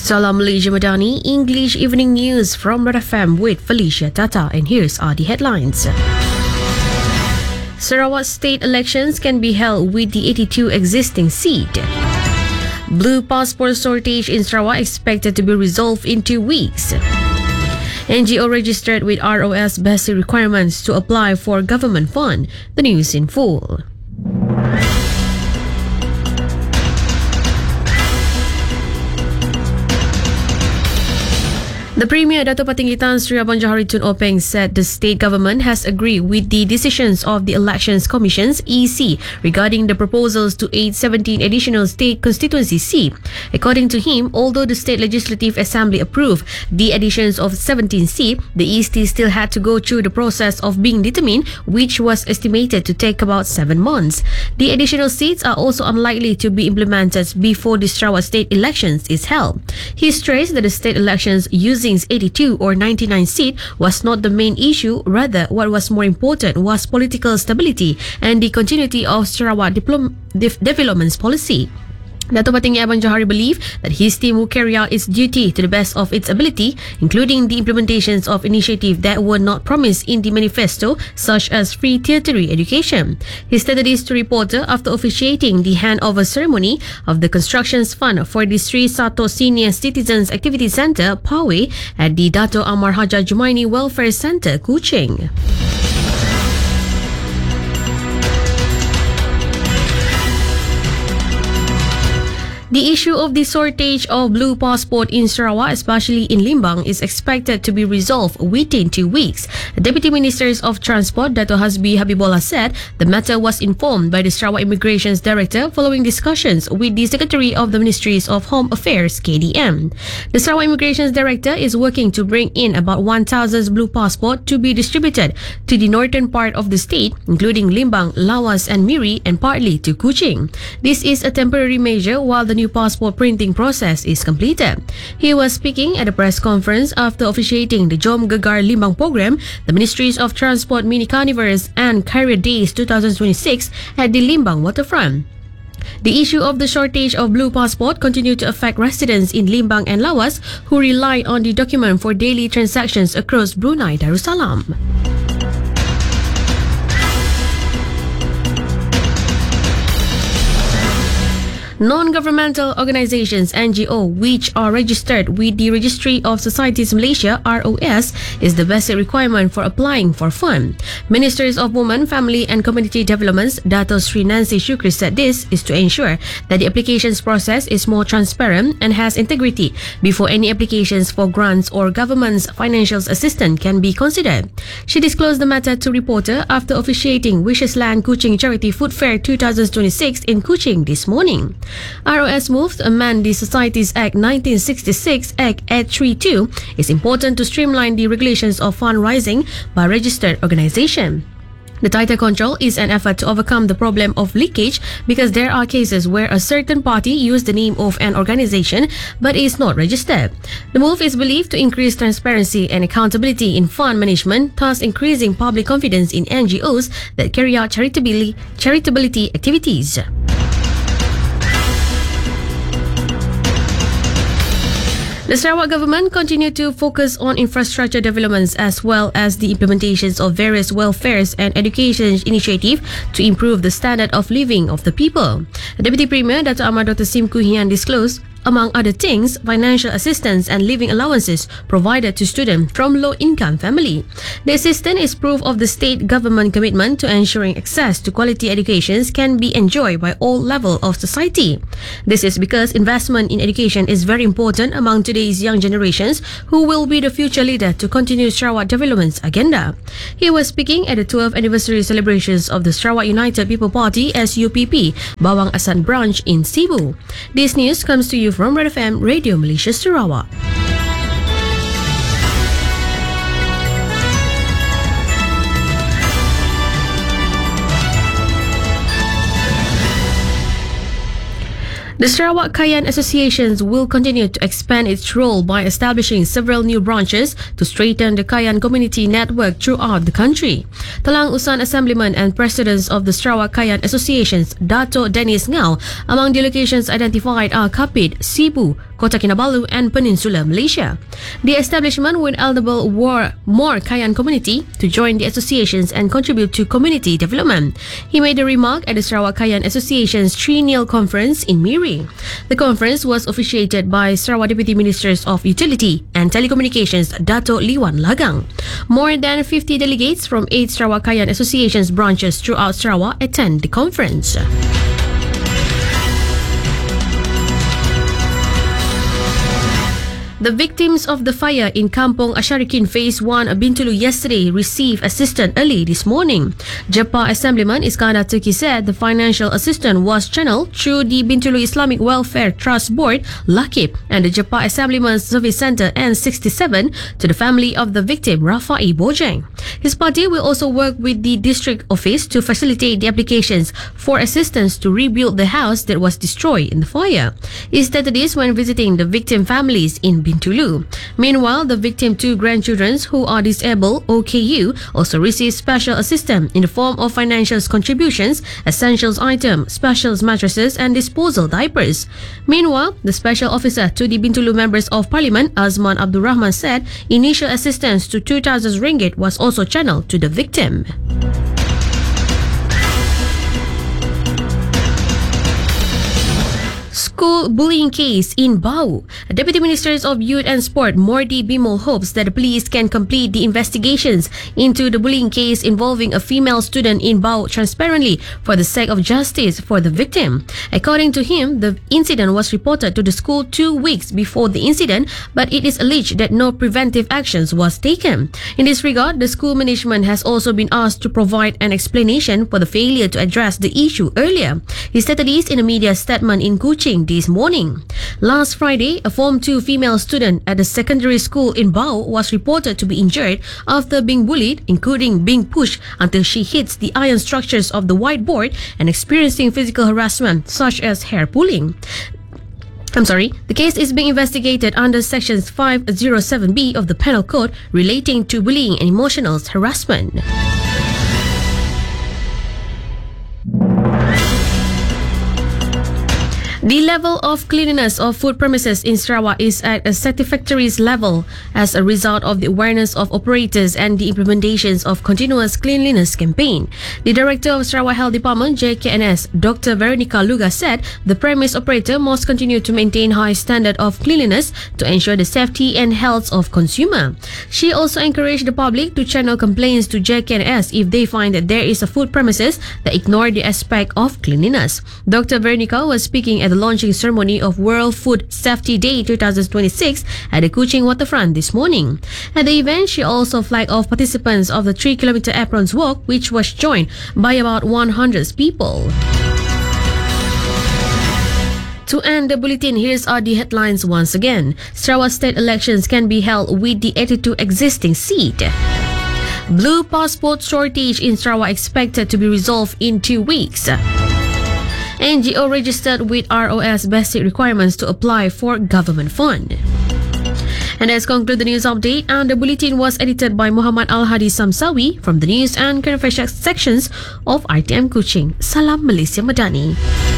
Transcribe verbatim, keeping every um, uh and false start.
Salam Malaysia Madani, English Evening News from Red F M with Felicia Tata, and here's are the headlines. Sarawak state elections can be held with the eighty-two existing seat. Blue passport shortage in Sarawak expected to be resolved in two weeks. N G O registered with R O S basic requirements to apply for government fund. The news in full. The Premier Dato' Patinggi Tan Sri Abang Johari Tun Openg said the state government has agreed with the decisions of the Elections Commission's E C regarding the proposals to aid seventeen additional state constituency seats. According to him, although the State Legislative Assembly approved the additions of seventeen seats, the E C still had to go through the process of being determined, which was estimated to take about seven months. The additional seats are also unlikely to be implemented before the Sarawak state elections is held. He stressed that the state elections using eighty-two or ninety-nine seat was not the main issue. Rather, what was more important was political stability and the continuity of Sarawak diplom- de- development policy. Dato' Patinggi Abang Johari believed that his team will carry out its duty to the best of its ability, including the implementations of initiatives that were not promised in the manifesto, such as free tertiary education. He stated this to reporter after officiating the handover ceremony of the Constructions Fund for the Sri Sato Senior Citizens Activity Centre, Poway, at the Dato' Amar Haja Jumaini Welfare Centre, Kuching. The issue of the shortage of blue passport in Sarawak, especially in Limbang, is expected to be resolved within two weeks. The Deputy Ministers of Transport, Dato' Hasbi Habibullah, said the matter was informed by the Sarawak Immigrations Director following discussions with the Secretary of the Ministries of Home Affairs, K D M. The Sarawak Immigrations Director is working to bring in about one thousand blue passport to be distributed to the northern part of the state, including Limbang, Lawas and Miri, and partly to Kuching. This is a temporary measure while the new passport printing process is completed. He was speaking at a press conference after officiating the Jom Gegar Limbang program, the Ministries of Transport Mini Carnivores and Career Days twenty twenty-six at the Limbang waterfront. The issue of the shortage of blue passport continued to affect residents in Limbang and Lawas who rely on the document for daily transactions across Brunei Darussalam. Non-governmental organizations N G O which are registered with the Registry of Societies Malaysia R O S is the basic requirement for applying for fund. Ministers of Women, Family and Community Developments Dato' Sri Nancy Shukri said this is to ensure that the applications process is more transparent and has integrity before any applications for grants or government's financial assistance can be considered. She disclosed the matter to reporter after officiating Wishes Land Kuching Charity Food Fair twenty twenty-six in Kuching this morning. R O S move to amend the Societies Act nineteen sixty-six Act eight thirty-two is important to streamline the regulations of fundraising by registered organisation. The tighter control is an effort to overcome the problem of leakage because there are cases where a certain party used the name of an organisation but is not registered. The move is believed to increase transparency and accountability in fund management, thus increasing public confidence in N G Os that carry out charitability, charitability activities. The Sarawak government continued to focus on infrastructure developments as well as the implementations of various welfares and education initiatives to improve the standard of living of the people. The Deputy Premier, Dato' Amar Doctor Sim Kuhian, disclosed, among other things, financial assistance and living allowances provided to students from low-income family. The assistance is proof of the state government commitment to ensuring access to quality education can be enjoyed by all levels of society. This is because investment in education is very important among today's young generations who will be the future leader to continue Sarawak development's agenda. He was speaking at the twelfth anniversary celebrations of the Sarawak United People Party S U P P Bawang Asan branch in Cebu. This news comes to you from Red F M Radio Malaysia Sarawak. The Sarawak Kayan Associations will continue to expand its role by establishing several new branches to strengthen the Kayan community network throughout the country. Talang Usan Assemblyman and Presidents of the Sarawak Kayan Associations, Dato' Dennis Ngau, among the locations identified are Kapit, Cebu, Kota Kinabalu and Peninsula Malaysia. The establishment would enable more Kayan community to join the associations and contribute to community development. He made a remark at the Sarawak Kayan Association's Triennial Conference in Miri. The conference was officiated by Sarawak Deputy Ministers of Utility and Telecommunications Dato' Liwan Lagang. More than fifty delegates from eight Sarawak Kayan Associations branches throughout Sarawak attend the conference. The victims of the fire in Kampong Asharikin Phase one Bintulu yesterday received assistance early this morning. Jepah Assemblyman Iskandar Turki said the financial assistance was channeled through the Bintulu Islamic Welfare Trust Board, LAKIB, and the Jepah Assemblyman Service Centre N sixty-seven to the family of the victim, Rafai Bojang. His party will also work with the district office to facilitate the applications for assistance to rebuild the house that was destroyed in the fire. He stated this when visiting the victim families in Bintulu. Meanwhile, the victim two grandchildren who are disabled, O K U, also received special assistance in the form of financial contributions, essentials items, special mattresses and disposal diapers. Meanwhile, the special officer to the Bintulu members of parliament, Azman Abdul Rahman, said initial assistance to two thousand ringgit was also channeled to the victim. School bullying case in Bau. Deputy Ministers of Youth and Sport Mordi Bimol hopes that the police can complete the investigations into the bullying case involving a female student in Bau transparently for the sake of justice for the victim. According to him, the incident was reported to the school two weeks before the incident, but it is alleged that no preventive actions was taken. In this regard, the school management has also been asked to provide an explanation for the failure to address the issue earlier. He stated this in a media statement in Kuching this morning. Last Friday, a Form two female student at a secondary school in Bau was reported to be injured after being bullied, including being pushed until she hits the iron structures of the whiteboard and experiencing physical harassment such as hair pulling. I'm sorry, the case is being investigated under Sections five oh seven B of the Penal Code relating to bullying and emotional harassment. The level of cleanliness of food premises in Sarawak is at a satisfactory level as a result of the awareness of operators and the implementations of continuous cleanliness campaign. The Director of Sarawak Health Department, J K N S, Doctor Veronica Luga, said the premise operator must continue to maintain high standard of cleanliness to ensure the safety and health of consumer. She also encouraged the public to channel complaints to J K N S if they find that there is a food premises that ignore the aspect of cleanliness. Doctor Veronica was speaking at the launching ceremony of World Food Safety Day twenty twenty-six at the Kuching waterfront this morning. At the event, she also flagged off participants of the three kilometer aprons walk, which was joined by about one hundred people. To end the bulletin, here's are the headlines once again. Sarawak state elections can be held with the eighty-two existing seat. Blue passport shortage in Sarawak expected to be resolved in two weeks. N G O registered with R O S basic requirements to apply for government fund. And that's conclude the news update, and the bulletin was edited by Muhammad Al-Hadi Samsawi from the news and current affairs sections of R T M Kuching. Salam Malaysia Madani.